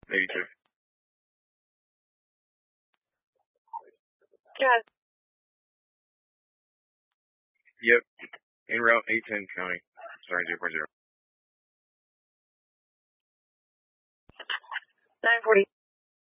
Maybe 2. Yeah. Yep. En route 810 County. Sorry, 0.0. 940.